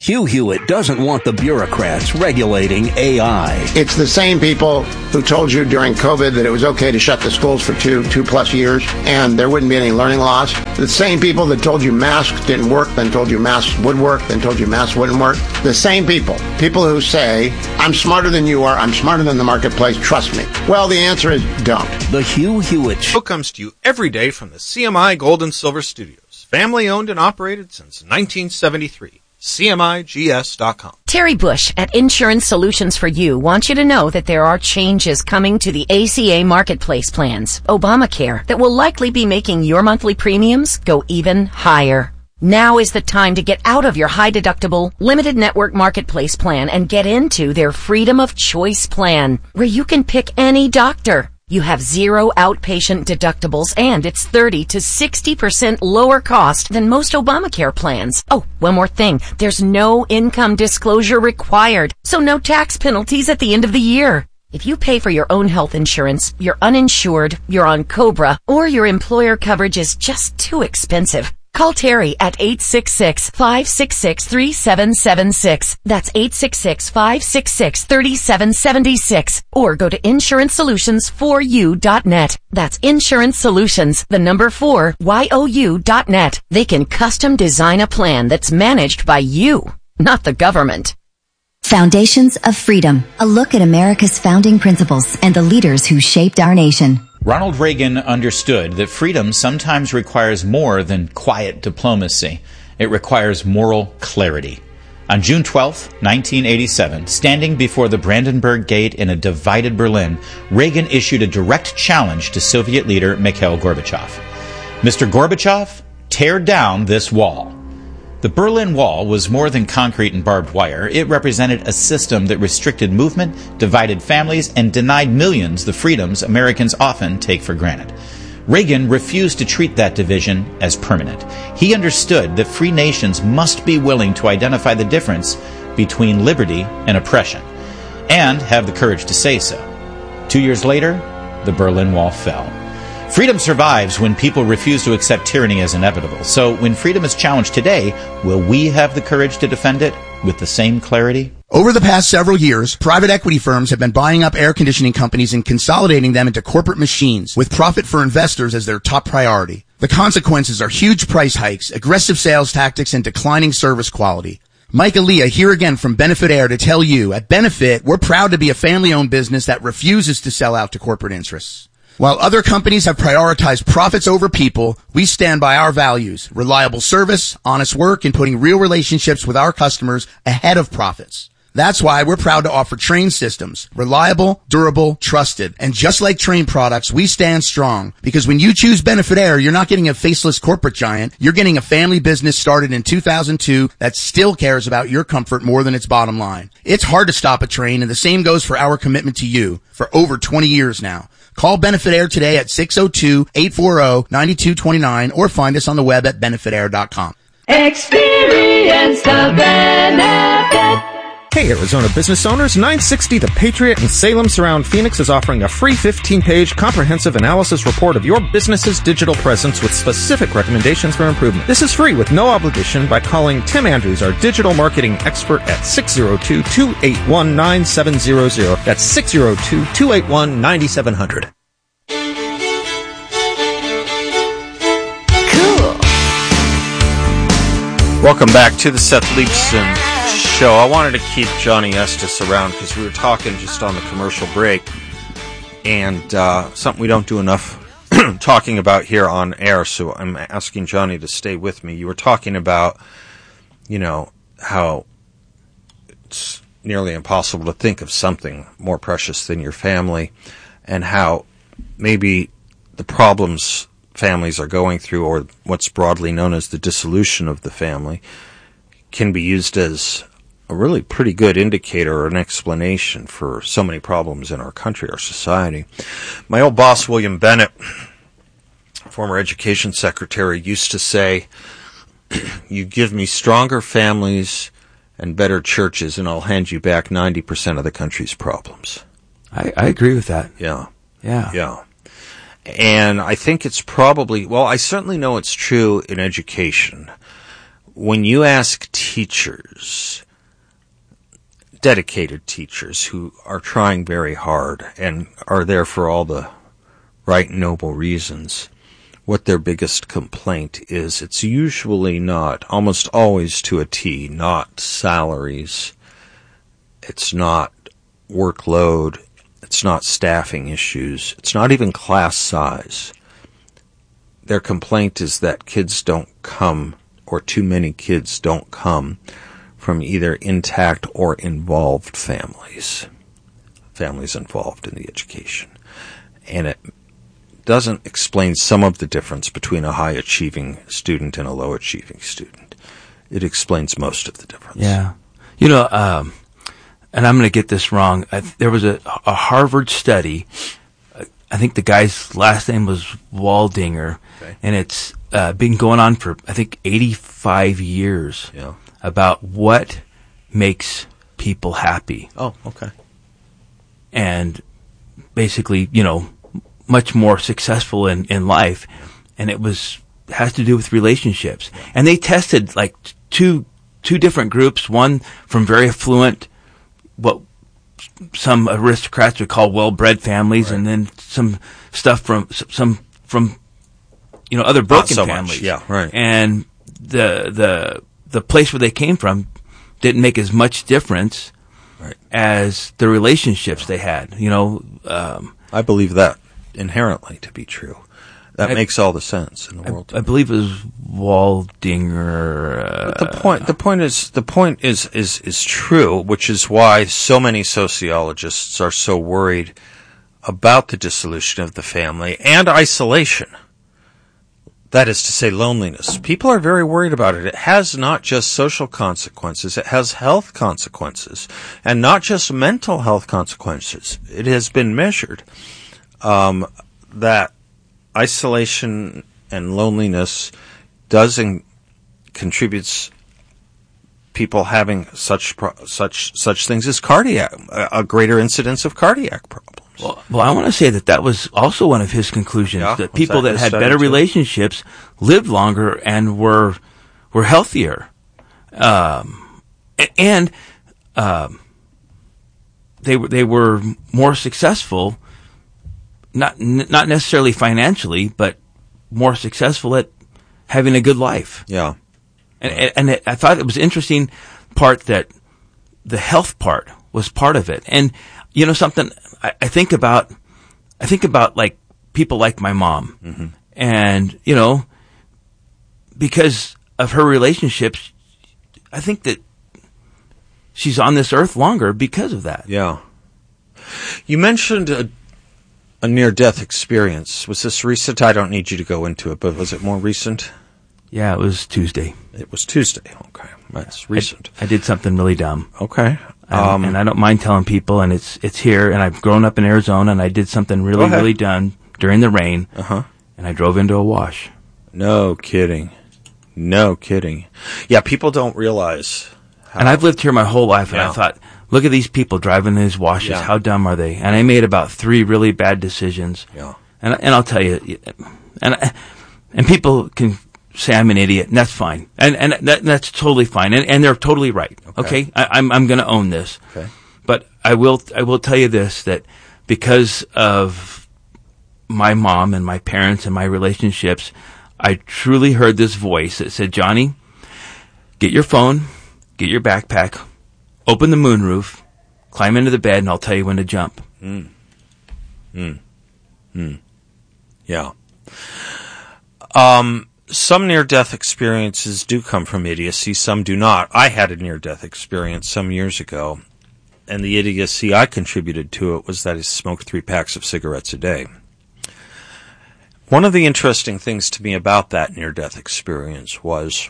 Hugh Hewitt doesn't want the bureaucrats regulating AI. It's the same people who told you during COVID that it was okay to shut the schools for two plus years and there wouldn't be any learning loss. The same people that told you masks didn't work, then told you masks would work, then told you masks wouldn't work. The same people who say, I'm smarter than you are, I'm smarter than the marketplace, trust me. Well, the answer is don't. The Hugh Hewitt Show comes to you every day from the CMI Gold and Silver Studios. Family owned and operated since 1973. CMIGS.com. Terry Bush at Insurance Solutions for You wants you to know that there are changes coming to the ACA Marketplace plans, Obamacare, that will likely be making your monthly premiums go even higher. Now is the time to get out of your high-deductible, limited network marketplace plan and get into their Freedom of Choice plan, where you can pick any doctor. You have 0 outpatient deductibles, and it's 30 to 60% lower cost than most Obamacare plans. Oh, one more thing. There's no income disclosure required, so no tax penalties at the end of the year. If you pay for your own health insurance, you're uninsured, you're on COBRA, or your employer coverage is just too expensive, call Terry at 866-566-3776. That's 866-566-3776. Or go to insurancesolutions4u.net. That's Insurance Solutions, the number 4, YOU.net. They can custom design a plan that's managed by you, not the government. Foundations of Freedom, a look at America's founding principles and the leaders who shaped our nation. Ronald Reagan understood that freedom sometimes requires more than quiet diplomacy. It requires moral clarity. On June 12, 1987, standing before the Brandenburg Gate in a divided Berlin, Reagan issued a direct challenge to Soviet leader Mikhail Gorbachev. Mr. Gorbachev, tear down this wall. The Berlin Wall was more than concrete and barbed wire. It represented a system that restricted movement, divided families, and denied millions the freedoms Americans often take for granted. Reagan refused to treat that division as permanent. He understood that free nations must be willing to identify the difference between liberty and oppression, and have the courage to say so. 2 years later, the Berlin Wall fell. Freedom survives when people refuse to accept tyranny as inevitable. So when freedom is challenged today, will we have the courage to defend it with the same clarity? Over the past several years, private equity firms have been buying up air conditioning companies and consolidating them into corporate machines, with profit for investors as their top priority. The consequences are huge price hikes, aggressive sales tactics, and declining service quality. Mike Aaliyah here again from Benefit Air to tell you, at Benefit, we're proud to be a family-owned business that refuses to sell out to corporate interests. While other companies have prioritized profits over people, we stand by our values: reliable service, honest work, and putting real relationships with our customers ahead of profits. That's why we're proud to offer Trane systems. Reliable, durable, trusted. And just like Trane products, we stand strong. Because when you choose Benefit Air, you're not getting a faceless corporate giant. You're getting a family business started in 2002 that still cares about your comfort more than its bottom line. It's hard to stop a Trane, and the same goes for our commitment to you for over 20 years now. Call Benefit Air today at 602-840-9229 or find us on the web at benefitair.com. Experience the benefit. Hey, Arizona business owners, 960 The Patriot in Salem Surround Phoenix is offering a free 15-page comprehensive analysis report of your business's digital presence with specific recommendations for improvement. This is free with no obligation by calling Tim Andrews, our digital marketing expert, at 602-281-9700. That's 602-281-9700. Cool. Welcome back to the Seth Leibsohn Show. I wanted to keep Johnny Estes around because we were talking just on the commercial break, and something we don't do enough talking about here on air, so I'm asking Johnny to stay with me. You were talking about, how it's nearly impossible to think of something more precious than your family, and how maybe the problems families are going through, or what's broadly known as the dissolution of the family, can be used as a really pretty good indicator or an explanation for so many problems in our country, our society. My old boss, William Bennett, former education secretary, used to say, you give me stronger families and better churches, and I'll hand you back 90% of the country's problems. I agree with that. Yeah. Yeah. And I think it's probably, I certainly know it's true in education. when you ask teachers, dedicated teachers who are trying very hard and are there for all the right noble reasons, what their biggest complaint is, it's usually not, almost always to a T, not salaries, it's not workload, it's not staffing issues, it's not even class size. Their complaint is that kids don't come, or too many kids don't come, from either intact or involved families involved in the education. And it doesn't explain some of the difference between a high-achieving student and a low-achieving student. It explains most of the difference. Yeah. You know, and I'm going to get this wrong. There was a Harvard study. I think the guy's last name was Waldinger, okay. And it's been going on for, I think, 85 years. Yeah. About what makes people happy. Oh, okay. And basically, you know, much more successful in life. And it has to do with relationships. And they tested like two different groups, one from very affluent, what some aristocrats would call well-bred families, right. And then some stuff from you know, other broken families. Much. Yeah, right. And the place where they came from didn't make as much difference, right, as the relationships they had. You know, I believe that inherently to be true. That makes all the sense in the world. I believe it was Waldinger. But the point is true, which is why so many sociologists are so worried about the dissolution of the family and isolation. That is to say, loneliness. People are very worried about it. It has not just social consequences, it has health consequences, and not just mental health consequences. It has been measured that isolation and loneliness contributes people having such things as a greater incidence of cardiac problems. Well, I want to say that was also one of his conclusions, that people that had better relationships lived longer and were healthier. And they were more successful, not necessarily financially, but more successful at having a good life. Yeah. And I thought it was interesting part that the health part was part of it. And you know something, I think about like people like my mom, mm-hmm. And you know, because of her relationships, I think that she's on this earth longer because of that. Yeah. You mentioned a near-death experience. Was this recent? I don't need you to go into it, but was it more recent? Yeah, it was Tuesday. It was Tuesday. Okay, that's recent. I did something really dumb. Okay. And I don't mind telling people, and it's here, and I've grown up in Arizona, and I did something really dumb during the rain, and I drove into a wash. No kidding. Yeah, people don't realize. And I've lived here my whole life, and I thought, look at these people driving these washes. Yeah. How dumb are they? And I made about 3 really bad decisions. Yeah. And I'll tell you, and people can say I'm an idiot, and that's fine, and that's totally fine, and they're totally right. Okay, I'm going to own this. Okay, but I will tell you this, that because of my mom and my parents and my relationships, I truly heard this voice that said, Johnny, get your phone, get your backpack, open the moonroof, climb into the bed, and I'll tell you when to jump. Yeah. Some near-death experiences do come from idiocy, some do not. I had a near-death experience some years ago, and the idiocy I contributed to it was that I smoked 3 packs of cigarettes a day. One of the interesting things to me about that near-death experience was,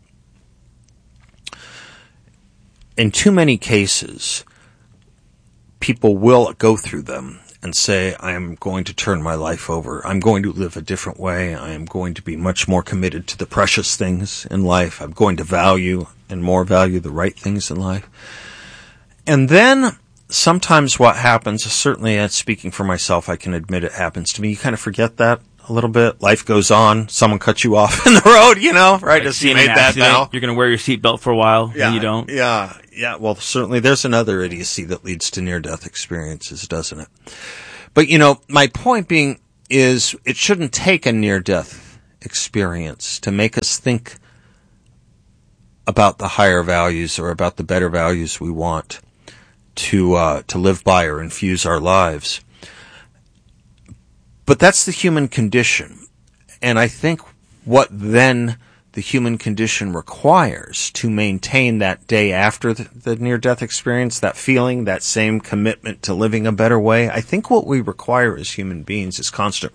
in too many cases, people will go through them and say, I am going to turn my life over. I'm going to live a different way. I am going to be much more committed to the precious things in life. I'm going to value the right things in life. And then sometimes what happens, certainly speaking for myself, I can admit it happens to me. You kind of forget that a little bit. Life goes on. Someone cuts you off in the road, right? As you made that vow. You're going to wear your seatbelt for a while, and you don't. Yeah. Well, certainly there's another idiocy that leads to near-death experiences, doesn't it? But, my point being is it shouldn't take a near-death experience to make us think about the higher values or about the better values we want to live by or infuse our lives. But that's the human condition. And I think what then the human condition requires to maintain that day after the near-death experience, that feeling, that same commitment to living a better way, I think what we require as human beings is constant